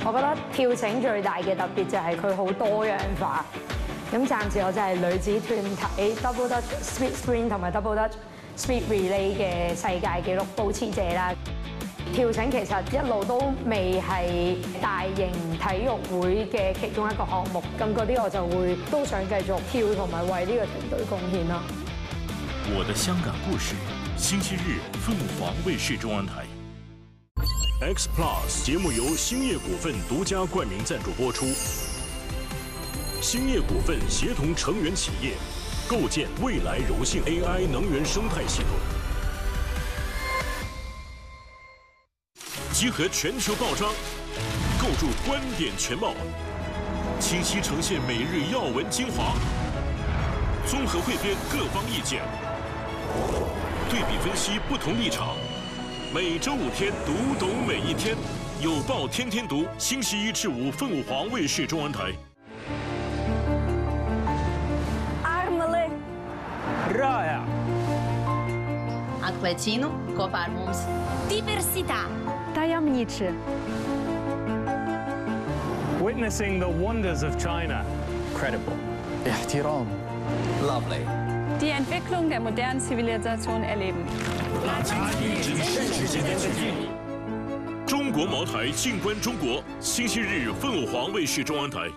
我覺得跳繩最大嘅特別就係佢好多樣化。咁暫時我就係女子團體 Double Dutch Speed Sprint 同埋 Double Dutch Speed Relay 嘅世界紀錄保持者啦。跳繩其實一路都未係大型體育會嘅其中一個項目，咁嗰啲我就會都想繼續跳同埋為呢個團隊貢獻啦。 我的香港故事，星期日凤凰卫視中央台。X Plus 节目由兴业股份独家冠名赞助播出。兴业股份协同成员企业，构建未来柔性 AI 能源生态系统，集合全球报章，构筑观点全貌，清晰呈现每日要闻精华，综合汇编各方意见，对比分析不同立场。每周5天，读懂每一天，有报天天读，星期1至5，凤凰卫视中文台。 Armale Raja. Acquecino, Coparmums. Diversità. Tajemniczy. Witnessing the wonders of China. Credible. احترام. Lovely. Die Entwicklung der modernen Zivilisation erleben. 中国茅台静观中国，星期日凤凰卫视中央台。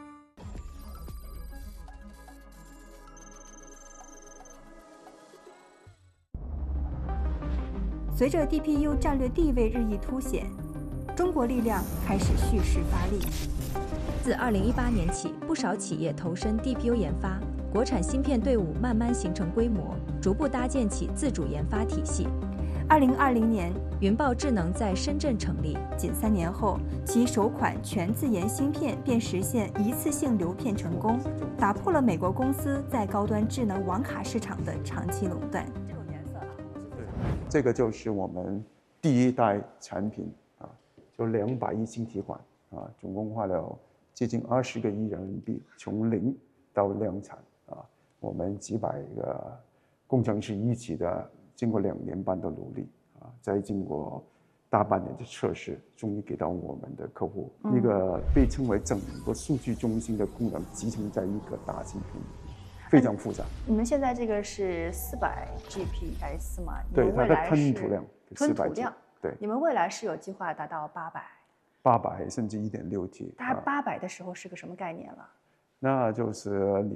随着 DPU 战略地位日益凸显，中国力量开始蓄势发力。 自2018年起，不少企业投身 DPU 研发，国产芯片队伍慢慢形成规模，逐步搭建起自主研发体系。 2020年， 云豹智能在深圳成立， 仅3年后，其首款全自研芯片便实现一次性流片成功，打破了美国公司在高端智能网卡市场的长期垄断。 这个就是我们第一代产品啊，就200亿晶体管啊，总共花了接近20个亿人民币，从零到量产啊，我们几百个工程师一起的，经过2年半的努力啊，再经过大半年的测试，终于给到我们的客户一个被称为整个数据中心的功能集成在一个大芯片里面，非常复杂。 你们现在这个是400 GPS 吗？ 对，它的吞吐量400 G。对， 你们未来是有计划达到 800甚至1.6T。 它800的时候是个什么概念了？ 那就是